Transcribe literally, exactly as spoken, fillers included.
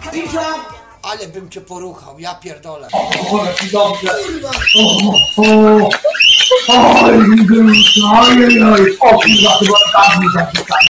Cisza! Ale bym cię poruchał, ja pierdolę. O, jaki dobrze. Kurwa! O, o, oj, oj, oj, o kurwa, chyba tak mi zapisali.